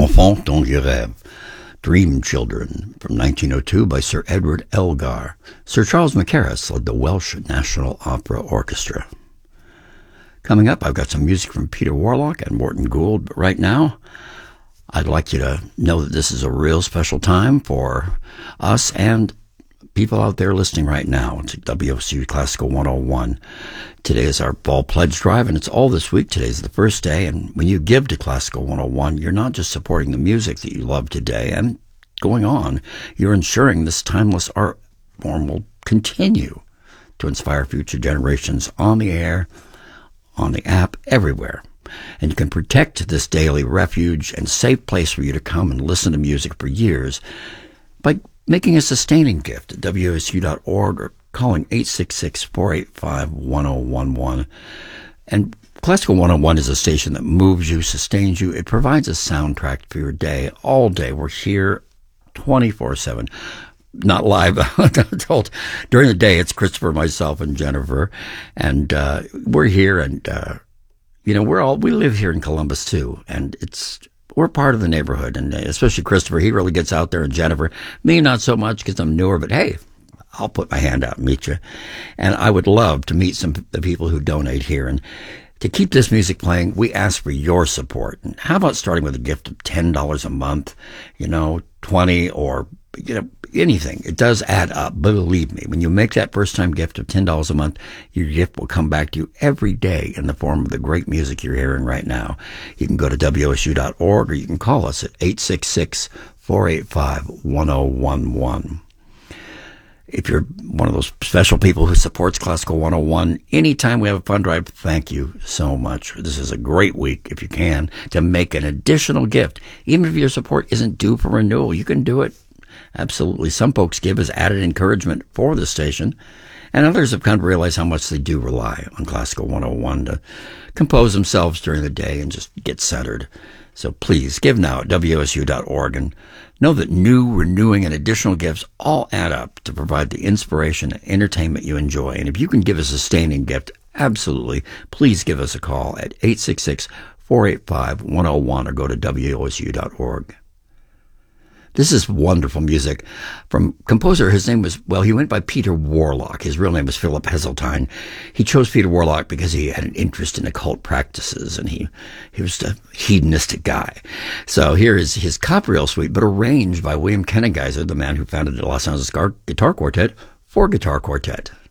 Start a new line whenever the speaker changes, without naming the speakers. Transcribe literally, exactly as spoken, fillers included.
Enfants dont je rêve, Dream Children, from nineteen oh two by Sir Edward Elgar. Sir Charles Mackerras led the Welsh National Opera Orchestra. Coming up, I've got some music from Peter Warlock and Morton Gould, but right now, I'd like you to know that this is a real special time for us and people out there listening right now to W O S U Classical one oh one. Today is our Fall Pledge Drive, and it's all this week. Today's the first day, and when you give to Classical one oh one, you're not just supporting the music that you love today and going on, you're ensuring this timeless art form will continue to inspire future generations on the air, on the app, everywhere. And you can protect this daily refuge and safe place for you to come and listen to music for years by making a sustaining gift at W O S U dot org or calling eight six six, four eight five, one oh one one. And Classical one oh one is a station that moves you, sustains you. It provides a soundtrack for your day, all day. We're here twenty-four seven. Not live. Told during the day, it's Christopher, myself, and Jennifer. And uh, we're here, and, uh, you know, we're all, we live here in Columbus, too. And it's, we're part of the neighborhood, and especially Christopher, he really gets out there, and Jennifer, me not so much because I'm newer, but hey, I'll put my hand out and meet you. And I would love to meet some of the people who donate here. And to keep this music playing, we ask for your support. And how about starting with a gift of ten dollars a month, you know, twenty or, you know, anything. It does add up, believe me. When you make that first-time gift of ten dollars a month, your gift will come back to you every day in the form of the great music you're hearing right now. You can go to W O S U dot org or you can call us at eight six six, four eight five, one oh one one. If you're one of those special people who supports Classical one oh one, anytime we have a fund drive, thank you so much. This is a great week, if you can, to make an additional gift. Even if your support isn't due for renewal, you can do it. Absolutely. Some folks give as added encouragement for the station, and others have come to realize how much they do rely on Classical one oh one to compose themselves during the day and just get centered. So please give now at W O S U dot org and know that new, renewing, and additional gifts all add up to provide the inspiration and entertainment you enjoy. And if you can give a sustaining gift, absolutely, please give us a call at eight six six, four eight five, one oh one or go to W O S U dot org. This is wonderful music from composer. His name was, well, he went by Peter Warlock. His real name was Philip Heseltine. He chose Peter Warlock because he had an interest in occult practices, and he, he was a hedonistic guy. So here is his Capriole Suite, but arranged by William Kennegeiser, the man who founded the Los Angeles Guitar Quartet, for guitar quartet.